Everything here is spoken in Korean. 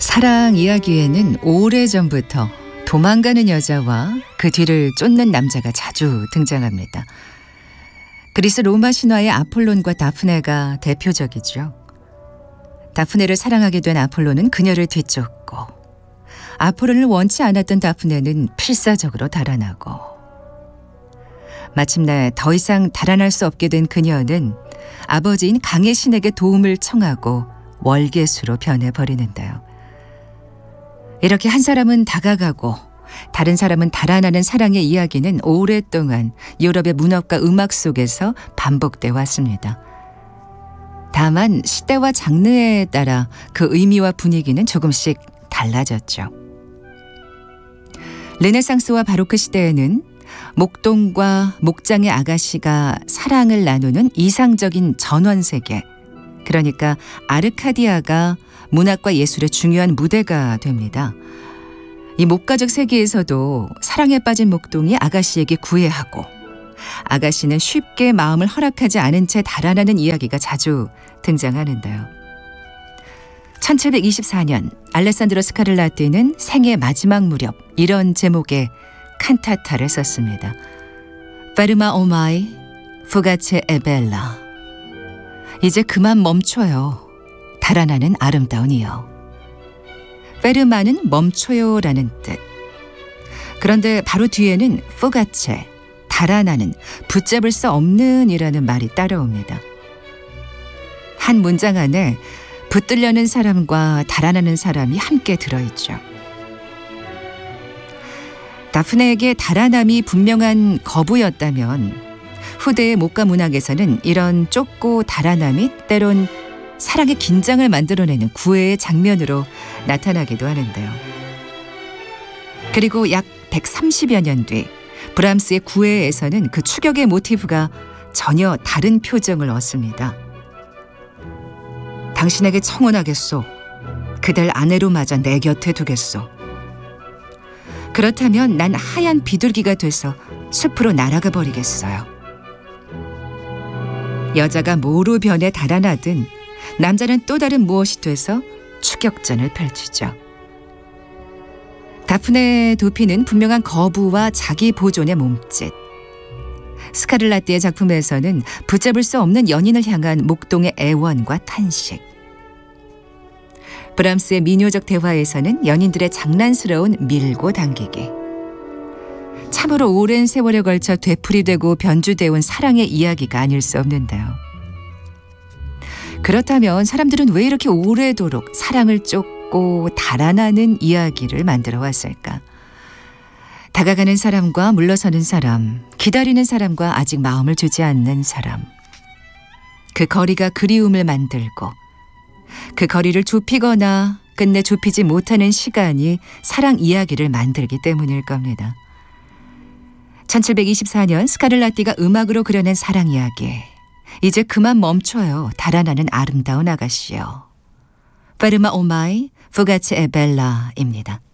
사랑 이야기에는 오래전부터 도망가는 여자와 그 뒤를 쫓는 남자가 자주 등장합니다. 그리스 로마 신화의 아폴론과 다프네가 대표적이죠. 다프네를 사랑하게 된 아폴론은 그녀를 뒤쫓고, 아폴론을 원치 않았던 다프네는 필사적으로 달아나고, 마침내 더 이상 달아날 수 없게 된 그녀는 아버지인 강의 신에게 도움을 청하고 월계수로 변해버리는데요. 이렇게 한 사람은 다가가고 다른 사람은 달아나는 사랑의 이야기는 오랫동안 유럽의 문학과 음악 속에서 반복돼 왔습니다. 다만 시대와 장르에 따라 그 의미와 분위기는 조금씩 달라졌죠. 르네상스와 바로크 시대에는 목동과 목장의 아가씨가 사랑을 나누는 이상적인 전원세계, 그러니까 아르카디아가 문학과 예술의 중요한 무대가 됩니다. 이 목가적 세계에서도 사랑에 빠진 목동이 아가씨에게 구애하고, 아가씨는 쉽게 마음을 허락하지 않은 채 달아나는 이야기가 자주 등장하는데요. 1724년 알레산드로 스카를라띠는 생애 마지막 무렵 이런 제목의 칸타타를 썼습니다. 페르마 오마이 푸가체 에벨라. 이제 그만 멈춰요. 달아나는 아름다운 이여. 페르마는 멈춰요라는 뜻. 그런데 바로 뒤에는 푸가체, 달아나는, 붙잡을 수 없는 이라는 말이 따라옵니다. 한 문장 안에 붙들려는 사람과 달아나는 사람이 함께 들어있죠. 다프네에게 달아남이 분명한 거부였다면 후대의 목가 문학에서는 이런 쫓고 달아남이 때론 사랑의 긴장을 만들어내는 구애의 장면으로 나타나기도 하는데요. 그리고 약 130여 년 뒤 브람스의 구애에서는 그 추격의 모티브가 전혀 다른 표정을 얻습니다. 당신에게 청혼하겠소. 그댈 아내로 맞아 내 곁에 두겠소. 그렇다면 난 하얀 비둘기가 돼서 숲으로 날아가 버리겠어요. 여자가 뭐로 변해 달아나든 남자는 또 다른 무엇이 돼서 추격전을 펼치죠. 다프네 도피는 분명한 거부와 자기 보존의 몸짓. 스카를라띠의 작품에서는 붙잡을 수 없는 연인을 향한 목동의 애원과 탄식. 브람스의 미녀적 대화에서는 연인들의 장난스러운 밀고 당기기. 참으로 오랜 세월에 걸쳐 되풀이되고 변주되어 온 사랑의 이야기가 아닐 수 없는데요. 그렇다면 사람들은 왜 이렇게 오래도록 사랑을 쫓고 달아나는 이야기를 만들어 왔을까? 다가가는 사람과 물러서는 사람, 기다리는 사람과 아직 마음을 주지 않는 사람. 그 거리가 그리움을 만들고, 그 거리를 좁히거나 끝내 좁히지 못하는 시간이 사랑 이야기를 만들기 때문일 겁니다. 1724년 스카를라띠가 음악으로 그려낸 사랑 이야기. 이제 그만 멈춰요. 달아나는 아름다운 아가씨요. 페르마 오마이 푸가체 에벨라입니다.